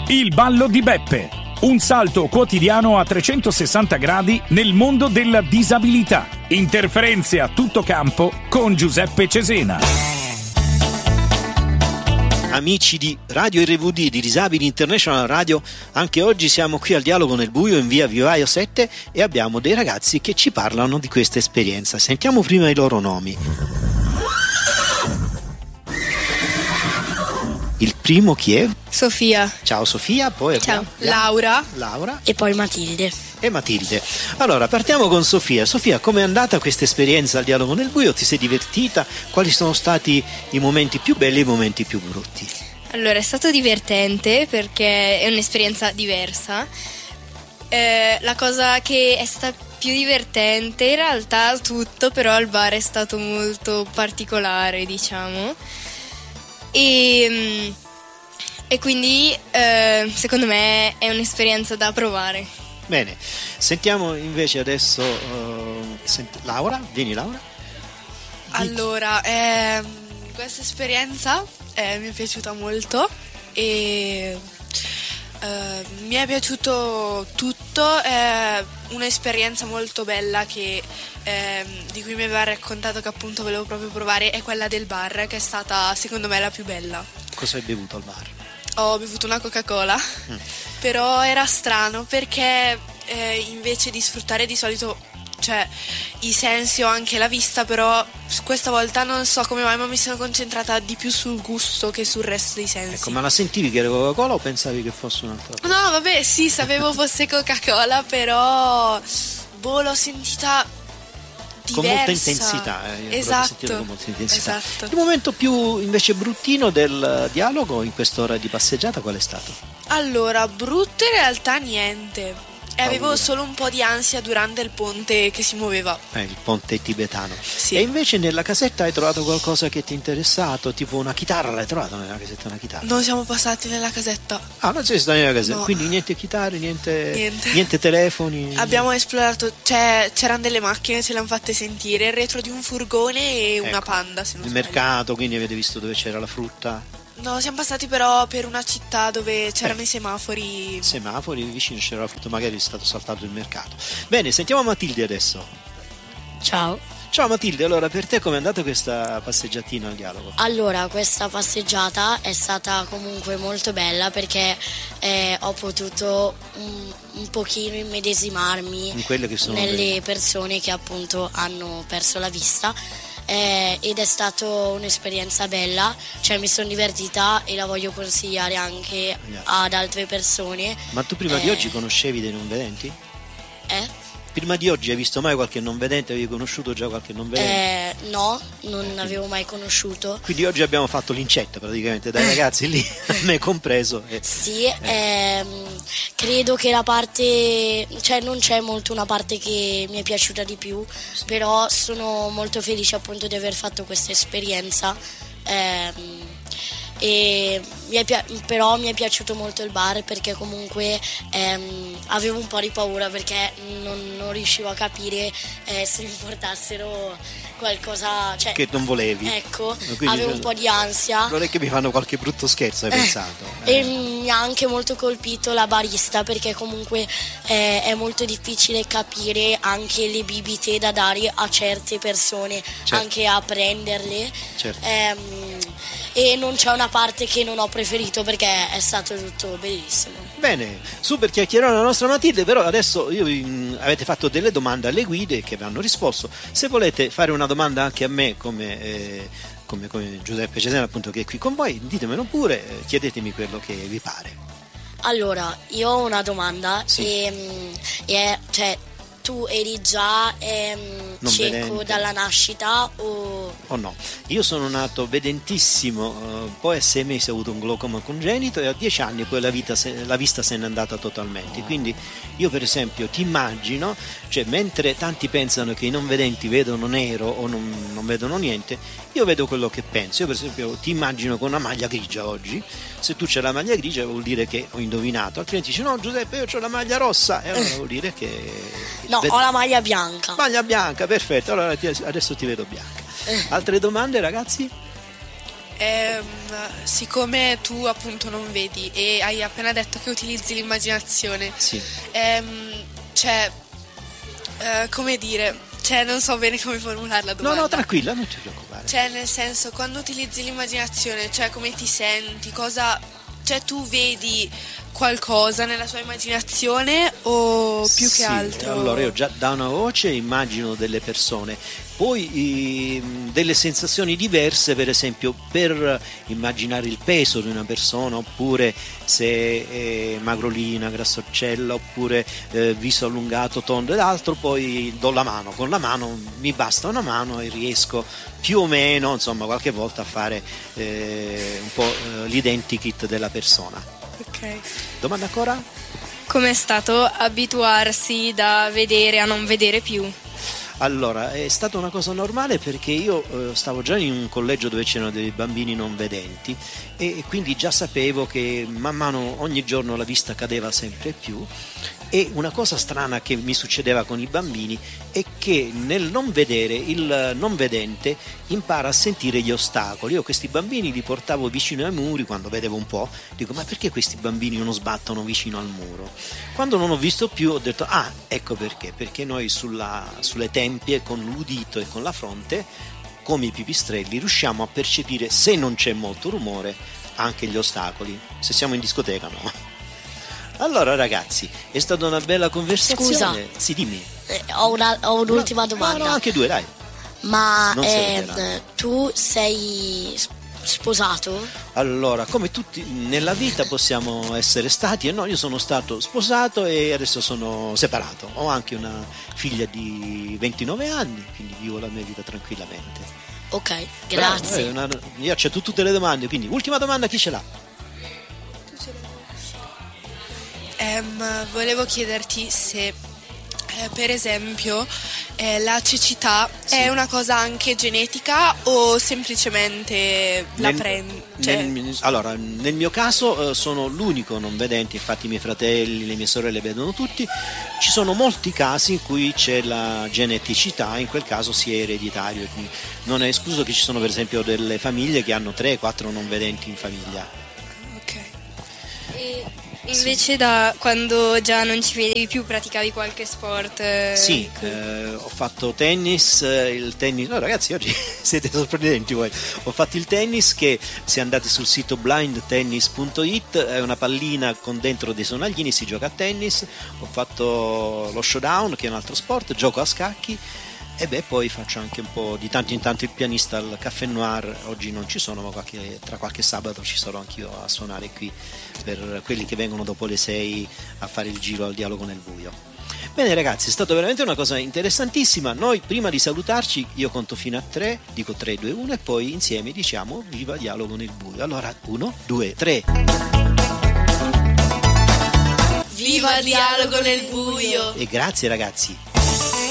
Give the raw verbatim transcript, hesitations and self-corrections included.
Il ballo di Beppe. Un salto quotidiano a trecentosessanta gradi nel mondo della disabilità. Interferenze a tutto campo con Giuseppe Cesena. Amici di Radio R V D, di Disabili International Radio, anche oggi siamo qui al Dialogo nel Buio in via Vivaio sette e abbiamo dei ragazzi che ci parlano di questa esperienza. Sentiamo prima i loro nomi. Il primo chi è? Sofia. Ciao Sofia, poi Ciao. abbiamo Laura. Laura E poi Matilde. e Matilde. Allora, partiamo con Sofia. Sofia, com'è andata questa esperienza al Dialogo nel Buio? Ti sei divertita? Quali sono stati i momenti più belli e i momenti più brutti? Allora, è stato divertente perché è un'esperienza diversa. Eh, la cosa che è stata più divertente, in realtà tutto, però al bar è stato molto particolare, diciamo. E, e quindi eh, secondo me è un'esperienza da provare. Bene, sentiamo invece adesso uh, sent- Laura, vieni Laura. Allora, ehm, questa esperienza eh, mi è piaciuta molto e eh, mi è piaciuto tutto, è un'esperienza molto bella che, ehm, di cui mi aveva raccontato che appunto volevo proprio provare, è quella del bar, che è stata secondo me la più bella. Cosa hai bevuto al bar? Ho bevuto una Coca-Cola, mm. però era strano perché eh, invece di sfruttare di solito, cioè, i sensi o anche la vista, però questa volta non so come mai, ma mi sono concentrata di più sul gusto che sul resto dei sensi. Ecco, ma la sentivi che era Coca-Cola o pensavi che fosse un'altra cosa? No, vabbè, sì, sapevo fosse Coca-Cola, però boh, l'ho sentita diversa. Con molta intensità, eh, esatto. Con molta intensità. Esatto. Il momento più invece bruttino del dialogo in quest'ora di passeggiata qual è stato? Allora, brutto in realtà niente. E avevo Paura. solo un po' di ansia durante il ponte che si muoveva. Eh, il ponte tibetano. Sì. E invece nella casetta hai trovato qualcosa che ti è interessato? Tipo una chitarra, l'hai trovata nella casetta una chitarra? Non siamo passati nella casetta. Ah, non sei stata nella casetta, No. quindi niente chitarre, niente, Niente. niente telefoni? Abbiamo esplorato, cioè, c'erano delle macchine, ce l'hanno fatte sentire, il retro di un furgone e una Ecco. panda, se non Il sbaglio. mercato, quindi avete visto dove c'era la frutta? No, siamo passati però per una città dove c'erano Eh. i semafori. Semafori, vicino c'era la frutta, magari è stato saltato il mercato. Bene, sentiamo Matilde adesso. Ciao. Ciao Matilde, allora per te com'è andata questa passeggiatina al dialogo? Allora, questa passeggiata è stata comunque molto bella perché eh, ho potuto un, un pochino immedesimarmi In quelle che sono nelle le- persone che appunto hanno perso la vista. Eh, ed è stata un'esperienza bella, cioè mi sono divertita e la voglio consigliare anche ad altre persone. Ma tu prima di Eh, oggi conoscevi dei non vedenti? Eh? Prima di oggi hai visto mai qualche non vedente? Avevi conosciuto già qualche non vedente? Eh, no, non avevo mai conosciuto. Quindi oggi abbiamo fatto l'incetta praticamente dai ragazzi lì, me compreso. E- Sì, ehm, credo che la parte, cioè non c'è molto una parte che mi è piaciuta di più, però sono molto felice appunto di aver fatto questa esperienza. ehm, e mi è pi- però mi è piaciuto molto il bar perché comunque ehm, avevo un po' di paura perché non, non riuscivo a capire eh, se mi portassero qualcosa, cioè, Che non volevi. ecco, Quindi, avevo un po' di ansia. Non è che mi fanno qualche brutto scherzo, hai pensato? E Eh. mi ha anche molto colpito la barista perché comunque eh, è molto difficile capire anche le bibite da dare a certe persone, Certo. anche a prenderle. Certo. Ehm, e non c'è una parte che non ho preferito perché è stato tutto bellissimo. Bene, super chiacchierone la nostra Matilde, però adesso io, mh, avete fatto delle domande alle guide che vi hanno risposto. Se volete fare una domanda anche a me come, eh, come, come Giuseppe Cesena appunto che è qui con voi, ditemelo pure, eh, chiedetemi quello che vi pare. Allora, io ho una domanda Sì. e, mm, e è, cioè, tu eri già ehm, Non cieco vedente. dalla nascita o... O no? Io sono nato vedentissimo, eh, poi a sei mesi ho avuto un glaucoma congenito e a dieci anni poi la, vita se- la vista se n'è andata totalmente. Quindi io per esempio ti immagino, cioè mentre tanti pensano che i non vedenti vedono nero o non, non vedono niente, io vedo quello che penso. Io per esempio ti immagino con una maglia grigia oggi, se tu c'hai la maglia grigia vuol dire che ho indovinato, altrimenti dici no Giuseppe io ho la maglia rossa e allora vuol dire che... No, ved- ho la maglia bianca. Maglia bianca, perfetto, allora ti- adesso ti vedo bianca. Altre domande ragazzi? Ehm, siccome tu appunto non vedi e hai appena detto che utilizzi l'immaginazione, Sì. ehm, cioè, eh, come dire, cioè non so bene come formulare la No, domanda. no, tranquilla, non ti preoccupare. Cioè, nel senso, quando utilizzi l'immaginazione, cioè come ti senti, cosa, cioè tu vedi qualcosa nella tua immaginazione o più Sì, che altro? allora io già da una voce immagino delle persone, poi eh, delle sensazioni diverse, per esempio per immaginare il peso di una persona, oppure se è magrolina, grassoccella, oppure eh, viso allungato, tondo ed altro, poi do la mano, con la mano mi basta una mano e riesco più o meno, insomma, qualche volta a fare eh, un po' eh, l'identikit della persona. Ok. Domanda ancora? Com'è stato abituarsi da vedere a non vedere più? Allora, è stata una cosa normale perché io eh, stavo già in un collegio dove c'erano dei bambini non vedenti e quindi già sapevo che man mano ogni giorno la vista cadeva sempre più, e una cosa strana che mi succedeva con i bambini è che nel non vedere il non vedente impara a sentire gli ostacoli. Io questi bambini li portavo vicino ai muri quando vedevo un po', dico ma perché questi bambini non sbattono vicino al muro? Quando non ho visto più ho detto ah, ecco perché, perché noi sulla, sulle tempie con l'udito e con la fronte, come i pipistrelli, riusciamo a percepire, se non c'è molto rumore, anche gli ostacoli. Se siamo in discoteca no. Allora ragazzi, è stata una bella conversazione. Scusa. Sì, dimmi. Eh, ho, una- ho un'ultima No, domanda. No, no, anche due, dai. Ma Non si ehm, vedrà. tu sei s- sposato? Allora, come tutti nella vita possiamo essere stati, e no, io sono stato sposato e adesso sono separato. Ho anche una figlia di ventinove anni, quindi vivo la mia vita tranquillamente. Ok, Però, grazie. eh, una- io accetto tutte le domande, quindi ultima domanda, chi ce l'ha? Ehm, volevo chiederti se eh, per esempio eh, la cecità è una cosa anche genetica o semplicemente la Nel- prendi? Cioè, nel- allora, nel mio caso eh, sono l'unico non vedente, infatti i miei fratelli, le mie sorelle vedono tutti. Ci sono molti casi in cui c'è la geneticità, in quel caso si è ereditario, e quindi non è escluso che ci sono per esempio delle famiglie che hanno tre quattro non vedenti in famiglia. ok. E invece da quando già non ci vedevi più praticavi qualche sport? eh, Sì, con- eh, ho fatto tennis, eh, il tennis, no ragazzi oggi siete sorprendenti voi, ho fatto il tennis che, se andate sul sito blind tennis punto it, è una pallina con dentro dei sonaglini, si gioca a tennis. Ho fatto lo showdown, che è un altro sport, gioco a scacchi, e beh, poi faccio anche un po' di tanto in tanto il pianista al Café Noir. Oggi non ci sono, ma qualche- tra qualche sabato ci sarò anch'io a suonare qui per quelli che vengono dopo le sei a fare il giro al Dialogo nel Buio. Bene ragazzi, è stata veramente una cosa interessantissima. Noi prima di salutarci io conto fino a tre, dico tre, due, uno e poi insieme diciamo viva Dialogo nel Buio. Allora uno, due, tre. Viva il dialogo nel buio! E grazie ragazzi.